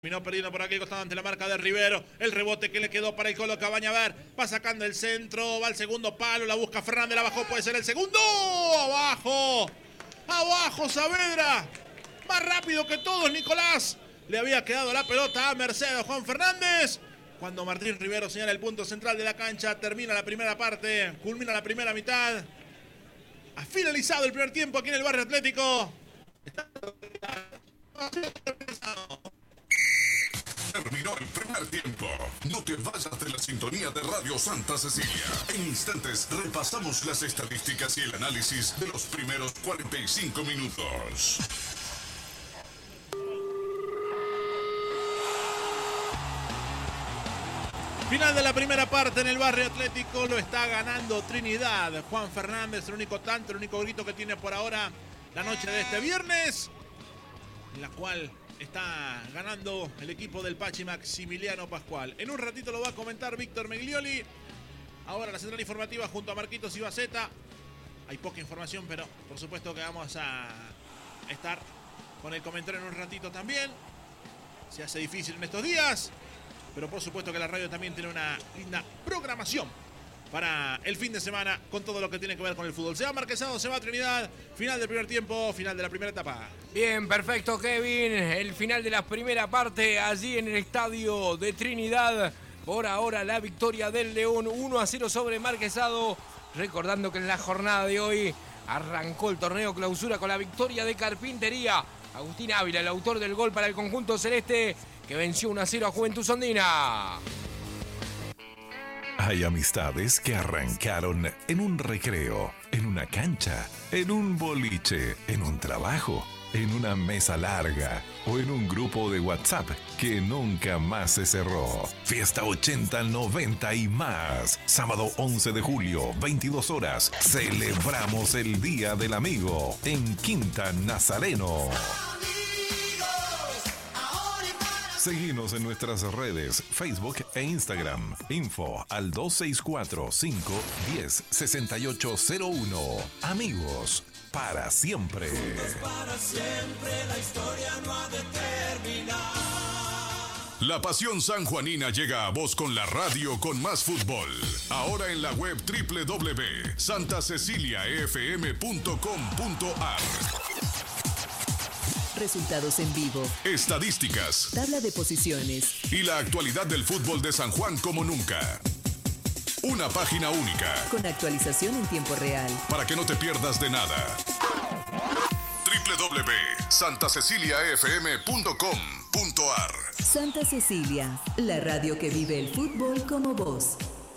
Terminó perdiendo por aquí costado ante la marca de Rivero. El rebote que le quedó para el Colo Cabaña. A ver, va sacando el centro. Va al segundo palo. La busca Fernández. La bajó. Puede ser el segundo. Abajo. Abajo Saavedra. Más rápido que todos, Nicolás. Le había quedado la pelota a Mercedes Juan Fernández. Cuando Martín Rivero señala el punto central de la cancha. Termina la primera parte. Culmina la primera mitad. Ha finalizado el primer tiempo aquí en el Barrio Atlético. Terminó el primer tiempo. No te vayas de la sintonía de Radio Santa Cecilia. En instantes repasamos las estadísticas y el análisis de los primeros 45 minutos. Final de la primera parte en el Barrio Atlético. Lo está ganando Trinidad. Juan Fernández, el único tanto, el único grito que tiene por ahora la noche de este viernes, en la cual está ganando el equipo del Pachi Maximiliano Pascual. En un ratito lo va a comentar Víctor Meglioli. Ahora la central informativa junto a Marquitos Ibaceta. Hay poca información, pero por supuesto que vamos a estar con el comentario en un ratito también. Se hace difícil en estos días, pero por supuesto que la radio también tiene una linda programación para el fin de semana con todo lo que tiene que ver con el fútbol. Se va Marquesado, se va Trinidad. Final del primer tiempo, final de la primera etapa. Bien, perfecto, Kevin. El final de la primera parte allí en el estadio de Trinidad. Por ahora la victoria del León 1-0 sobre Marquesado. Recordando que en la jornada de hoy arrancó el torneo clausura con la victoria de Carpintería. Agustín Ávila, el autor del gol para el conjunto celeste, que venció 1-0 a Juventud Sondina. Hay amistades que arrancaron en un recreo, en una cancha, en un boliche, en un trabajo, en una mesa larga o en un grupo de WhatsApp que nunca más se cerró. Fiesta 80, 90 y más. Sábado 11 de julio, 22 horas. Celebramos el Día del Amigo en Quinta Nazareno. Seguinos en nuestras redes, Facebook e Instagram. Info al 264-510-6801. Amigos, para siempre. Para siempre, la historia no ha de terminar. La pasión sanjuanina llega a vos con la radio con más fútbol. Ahora en la web www.santaceciliafm.com.ar. Resultados en vivo, Estadísticas tabla de posiciones y la actualidad del fútbol de San Juan como nunca. Una página única con actualización en tiempo real. para que no te pierdas de nada. www.santaceciliafm.com.ar. Santa Cecilia, la radio que vive el fútbol como vos.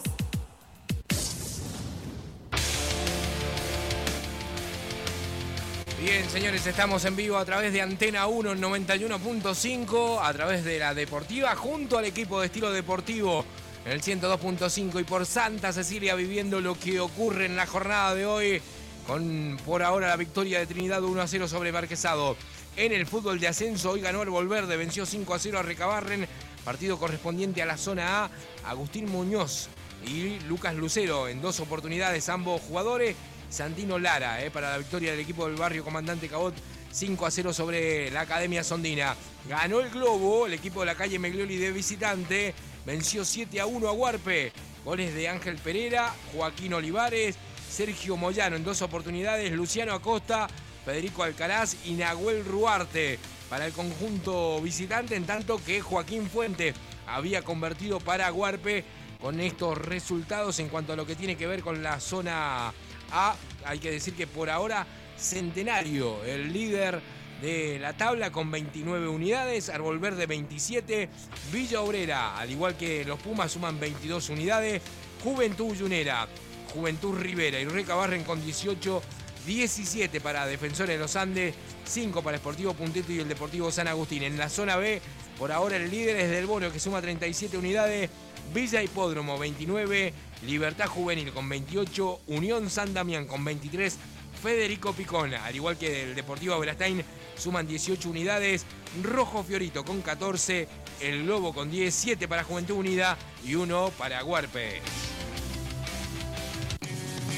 Bien, señores, estamos en vivo a través de Antena 1 en 91.5, a través de la Deportiva, junto al equipo de estilo deportivo en el 102.5 y por Santa Cecilia, viviendo lo que ocurre en la jornada de hoy, con por ahora la victoria de Trinidad 1-0 sobre Marquesado. En el fútbol de ascenso, hoy ganó el Volverde, venció 5-0 a Recabarren, partido correspondiente a la zona A. Agustín Muñoz y Lucas Lucero en dos oportunidades, ambos jugadores. Santino Lara, para la victoria del equipo del barrio Comandante Cabot, 5-0 sobre la Academia Sondina. Ganó el Globo, el equipo de la calle Meglioli de visitante, venció 7-1 a Huarpe. Goles de Ángel Pereira, Joaquín Olivares, Sergio Moyano en dos oportunidades, Luciano Acosta, Federico Alcaraz y Nahuel Ruarte para el conjunto visitante, en tanto que Joaquín Fuente había convertido para Huarpe. Con estos resultados en cuanto a lo que tiene que ver con la zona A, hay que decir que por ahora Centenario, el líder de la tabla con 29 unidades, Árbol Verde 27, Villa Obrera, al igual que los Pumas, suman 22 unidades, Juventud Ullunera, Juventud Rivera y Recabarren con 18, 17 para Defensores de los Andes, 5 para Sportivo Punteto y el Deportivo San Agustín. En la zona B, por ahora el líder es Del Bono, que suma 37 unidades, Villa Hipódromo 29, Libertad Juvenil con 28, Unión San Damián con 23, Federico Picona, al igual que el Deportivo Berastain, suman 18 unidades, Rojo Fiorito con 14, el Globo con 10, 7 para Juventud Unida y 1 para Huarpe.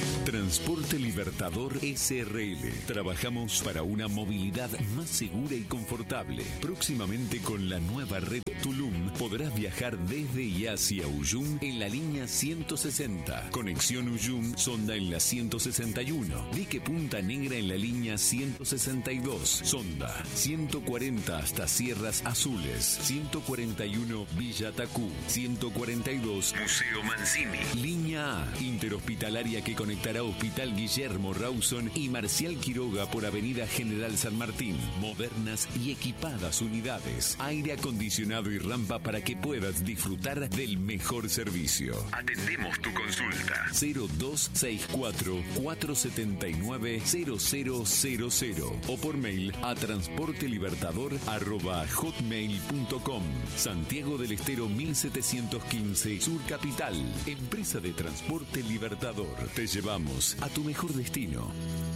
Transporte Libertador SRL. Trabajamos para una movilidad más segura y confortable. Próximamente con la nueva red Tulum podrás viajar desde y hacia Uyum en la línea 160. Conexión Uyum-Sonda en la 161. Dique Punta Negra en la línea 162. Sonda 140 hasta Sierras Azules. 141 Villa Tacú. 142 Museo Mancini. Línea A, interhospitalaria que conectará Hospital Guillermo Rawson y Marcial Quiroga por Avenida General San Martín. Modernas y equipadas unidades. Aire acondicionado y rampa para que puedas disfrutar del mejor servicio. Atendemos tu consulta. 0264 479 0000 o por mail a transportelibertador@hotmail.com. Santiago del Estero 1715 Sur Capital. Empresa de Transporte Libertador. Te llevamos a tu mejor destino.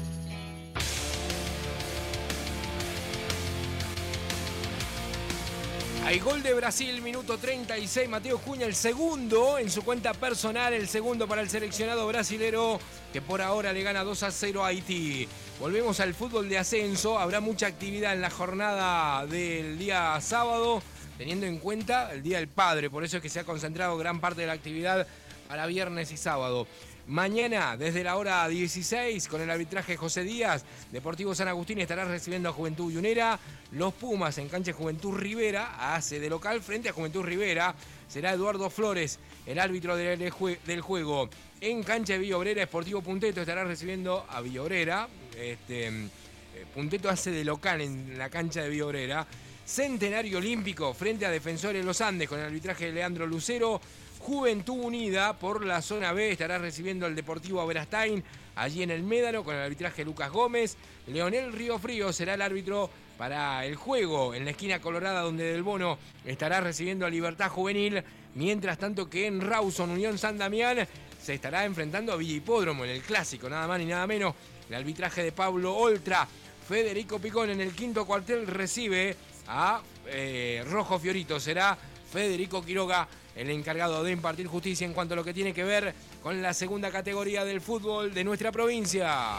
Hay gol de Brasil, minuto 36, Mateo Cunha, el segundo en su cuenta personal, el segundo para el seleccionado brasilero, que por ahora le gana 2-0 a Haití. Volvemos al fútbol de ascenso, habrá mucha actividad en la jornada del día sábado, teniendo en cuenta el Día del Padre, por eso es que se ha concentrado gran parte de la actividad para viernes y sábado. Mañana, desde la hora 16, con el arbitraje José Díaz, Deportivo San Agustín estará recibiendo a Juventud Uyunera. Los Pumas en cancha Juventud Rivera, hace de local frente a Juventud Rivera. Será Eduardo Flores, el árbitro del juego. En cancha de Villa Obrera, Sportivo Punteto estará recibiendo a Villa Obrera. Punteto hace de local en la cancha de Villa Obrera. Centenario Olímpico frente a Defensores Los Andes con el arbitraje de Leandro Lucero. Juventud Unida por la zona B estará recibiendo al Deportivo Aberastain allí en el Médano con el arbitraje Lucas Gómez. Leonel Riofrío será el árbitro para el juego en la esquina colorada, donde Del Bono estará recibiendo a Libertad Juvenil, mientras tanto que en Rawson Unión San Damián se estará enfrentando a Villa Hipódromo en el clásico, nada más ni nada menos. El arbitraje de Pablo Oltra. Federico Picón en el quinto cuartel recibe a Rojo Fiorito. Será Federico Quiroga el encargado de impartir justicia en cuanto a lo que tiene que ver con la segunda categoría del fútbol de nuestra provincia.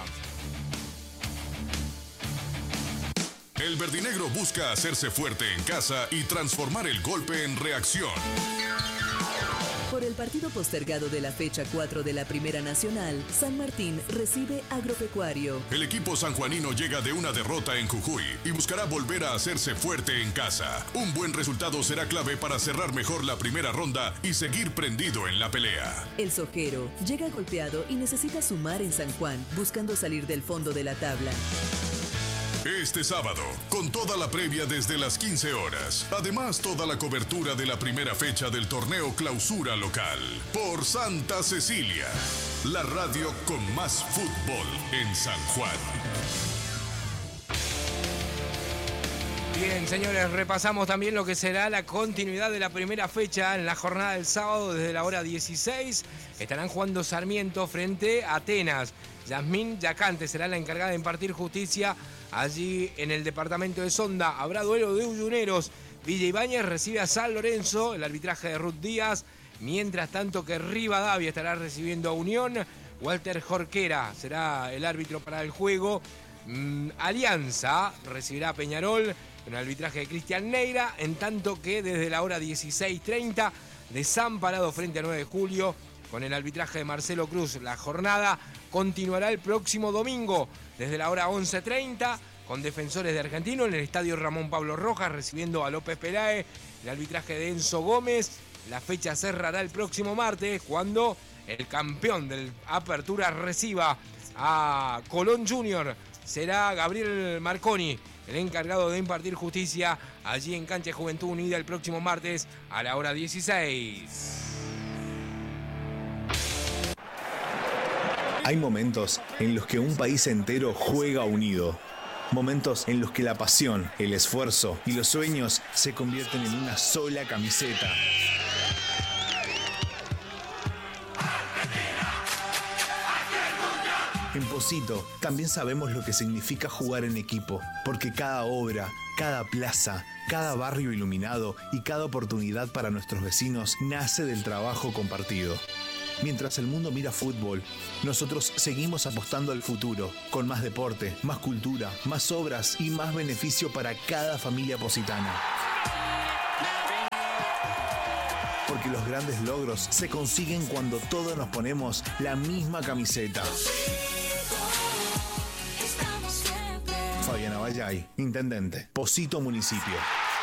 El verdinegro busca hacerse fuerte en casa y transformar el golpe en reacción. Por el partido postergado de la fecha 4 de la Primera Nacional, San Martín recibe Agropecuario. El equipo sanjuanino llega de una derrota en Jujuy y buscará volver a hacerse fuerte en casa. Un buen resultado será clave para cerrar mejor la primera ronda y seguir prendido en la pelea. El Sojero llega golpeado y necesita sumar en San Juan, buscando salir del fondo de la tabla. Este sábado, con toda la previa desde las 15 horas. Además, toda la cobertura de la primera fecha del torneo Clausura Local. Por Santa Cecilia, la radio con más fútbol en San Juan. Bien, señores, repasamos también lo que será la continuidad de la primera fecha en la jornada del sábado desde la hora 16. Estarán jugando Sarmiento frente a Atenas. Yasmín Yacante será la encargada de impartir justicia allí en el departamento de Sonda. Habrá duelo de Uyuneros. Villa Ibáñez recibe a San Lorenzo, el arbitraje de Ruth Díaz. Mientras tanto que Rivadavia estará recibiendo a Unión. Walter Jorquera será el árbitro para el juego. Alianza recibirá a Peñarol con el arbitraje de Cristian Neira. En tanto que desde la hora 16:30, Desamparado frente a 9 de julio con el arbitraje de Marcelo Cruz. La jornada continuará el próximo domingo desde la hora 11:30 con Defensores de Argentino en el estadio Ramón Pablo Rojas recibiendo a López Pelae, el arbitraje de Enzo Gómez. La fecha cerrará el próximo martes cuando el campeón del Apertura reciba a Colón Junior. Será Gabriel Marconi el encargado de impartir justicia allí en cancha de Juventud Unida el próximo martes a la hora 16. Hay momentos en los que un país entero juega unido. Momentos en los que la pasión, el esfuerzo y los sueños se convierten en una sola camiseta. En Pocito también sabemos lo que significa jugar en equipo, porque cada obra, cada plaza, cada barrio iluminado y cada oportunidad para nuestros vecinos nace del trabajo compartido. Mientras el mundo mira fútbol, nosotros seguimos apostando al futuro, con más deporte, más cultura, más obras y más beneficio para cada familia positana. Porque los grandes logros se consiguen cuando todos nos ponemos la misma camiseta. Fabiana Vallay, Intendente, Pocito Municipio.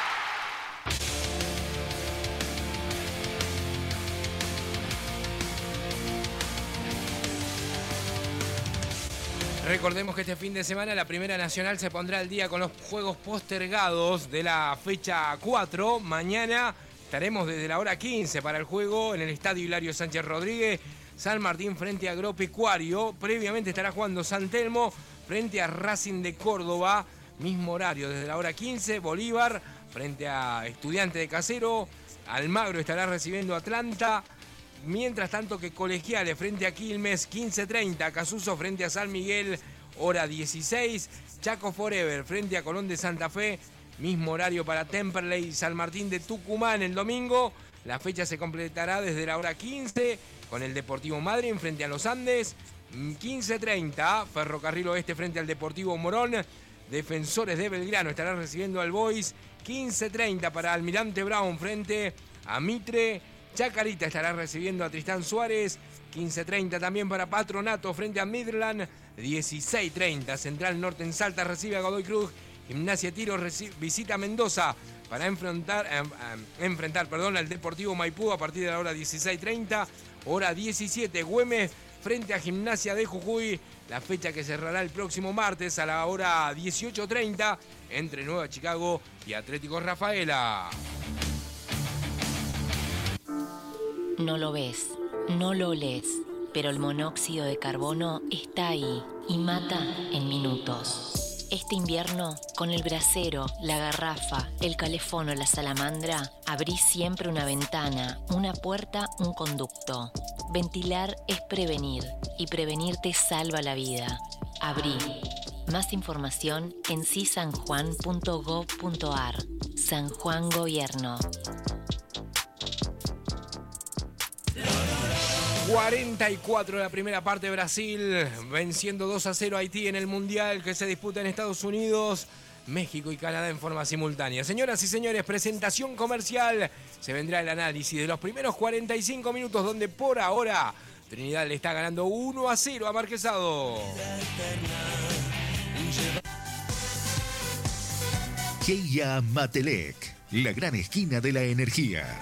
Recordemos que este fin de semana la Primera Nacional se pondrá al día con los juegos postergados de la fecha 4. Mañana estaremos desde la hora 15 para el juego en el Estadio Hilario Sánchez Rodríguez. San Martín frente a Agropecuario. Previamente estará jugando San Telmo frente a Racing de Córdoba. Mismo horario desde la hora 15. Bolívar frente a Estudiante de Casero. Almagro estará recibiendo a Atlanta. Mientras tanto que Colegiales frente a Quilmes, 15:30. Casuso frente a San Miguel, hora 16. Chaco Forever frente a Colón de Santa Fe. Mismo horario para Temperley y San Martín de Tucumán el domingo. La fecha se completará desde la hora 15 con el Deportivo Madryn frente a Los Andes. 15:30. Ferrocarril Oeste frente al Deportivo Morón. Defensores de Belgrano estará recibiendo al Boys. 15:30 para Almirante Brown frente a Mitre. Chacarita estará recibiendo a Tristán Suárez. 15:30 también para Patronato frente a Midland. 16:30 Central Norte en Salta recibe a Godoy Cruz. Gimnasia Tiro visita a Mendoza para enfrentar al Deportivo Maipú a partir de la hora 16:30. Hora 17 Güemes frente a Gimnasia de Jujuy. La fecha que cerrará el próximo martes a la hora 18:30 entre Nueva Chicago y Atlético Rafaela. No lo ves, no lo olés, pero el monóxido de carbono está ahí y mata en minutos. Este invierno, con el brasero, la garrafa, el calefón o la salamandra, abrí siempre una ventana, una puerta, un conducto. Ventilar es prevenir y prevenir te salva la vida. Abrí. Más información en cisanjuan.gov.ar. San Juan Gobierno. 44 de la primera parte, Brasil venciendo 2-0 a Haití en el Mundial que se disputa en Estados Unidos, México y Canadá en forma simultánea. Señoras y señores, presentación comercial. Se vendrá el análisis de los primeros 45 minutos donde por ahora Trinidad le está ganando 1-0 a Marquesado. Keia Matelec, la gran esquina de la energía.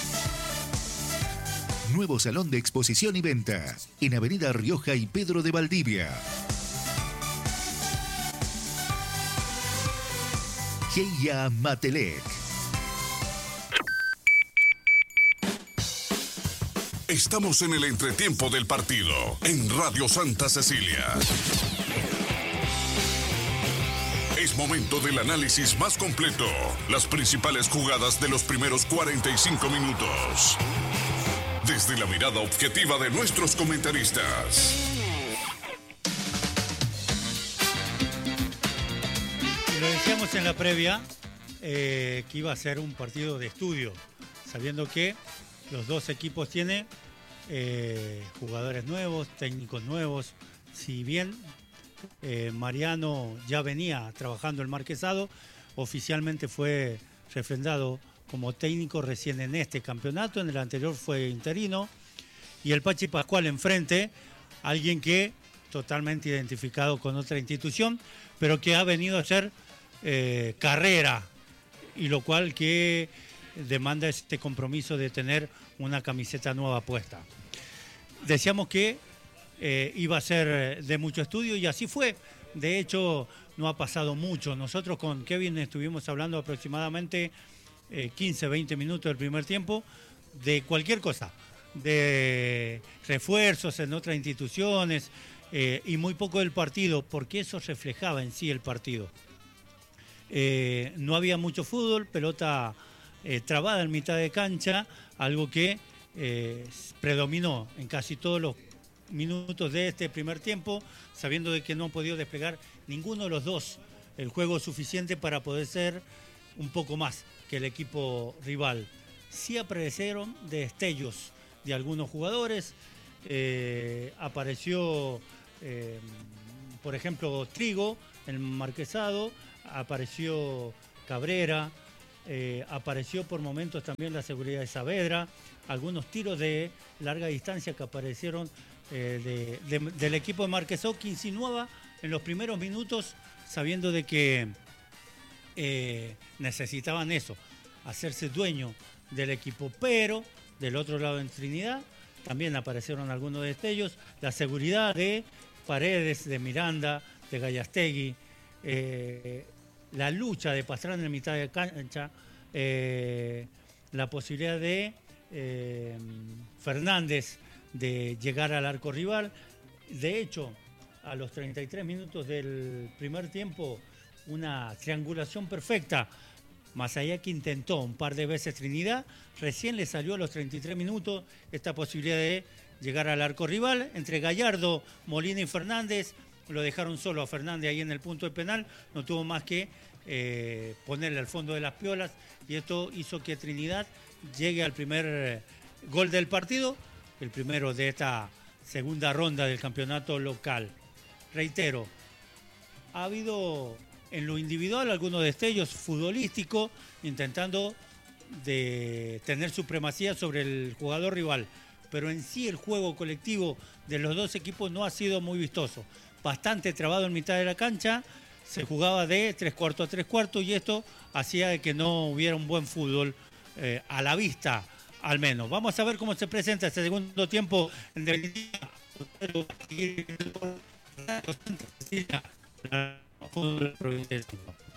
Nuevo salón de exposición y venta en Avenida Rioja y Pedro de Valdivia. Keia Matelec. Estamos en el entretiempo del partido en Radio Santa Cecilia. Es momento del análisis más completo. Las principales jugadas de los primeros 45 minutos. Desde la mirada objetiva de nuestros comentaristas. Lo decíamos en la previa que iba a ser un partido de estudio, sabiendo que los dos equipos tienen jugadores nuevos, técnicos nuevos. Si bien Mariano ya venía trabajando el Marquesado, oficialmente fue refrendado como técnico recién en este campeonato. En el anterior fue interino. Y el Pachi Pascual enfrente, alguien que totalmente identificado con otra institución, pero que ha venido a hacer carrera, y lo cual que demanda este compromiso de tener una camiseta nueva puesta. Decíamos que iba a ser de mucho estudio y así fue. De hecho, no ha pasado mucho. Nosotros con Kevin estuvimos hablando aproximadamente 15-20 minutos del primer tiempo de cualquier cosa, de refuerzos en otras instituciones y muy poco del partido, porque eso reflejaba en sí el partido. No había mucho fútbol, pelota trabada en mitad de cancha, algo que predominó en casi todos los minutos de este primer tiempo, sabiendo de que no han podido desplegar ninguno de los dos el juego suficiente para poder ser un poco más que el equipo rival. Sí aparecieron destellos de algunos jugadores, apareció, por ejemplo, Trigo en Marquesado, apareció Cabrera, apareció por momentos también la seguridad de Saavedra, algunos tiros de larga distancia que aparecieron del equipo de Marquesado, que insinuaba en los primeros minutos, sabiendo de que necesitaban eso, hacerse dueño del equipo. Pero del otro lado en Trinidad también aparecieron algunos destellos, la seguridad de Paredes, de Miranda, de Gallastegui, la lucha de Pastrana en mitad de cancha, la posibilidad de Fernández de llegar al arco rival. De hecho, a los 33 minutos del primer tiempo, una triangulación perfecta, más allá que intentó un par de veces Trinidad, recién le salió a los 33 minutos esta posibilidad de llegar al arco rival. Entre Gallardo, Molina y Fernández, lo dejaron solo a Fernández ahí en el punto de penal, no tuvo más que ponerle al fondo de las piolas, y esto hizo que Trinidad llegue al primer gol del partido, el primero de esta segunda ronda del campeonato local. Reitero, ha habido en lo individual algunos destellos futbolísticos, intentando de tener supremacía sobre el jugador rival, pero en sí el juego colectivo de los dos equipos no ha sido muy vistoso. Bastante trabado en mitad de la cancha, se jugaba de 3/4 a 3/4, y esto hacía de que no hubiera un buen fútbol a la vista, al menos. Vamos a ver cómo se presenta este segundo tiempo en definitiva. Fútbol provincia.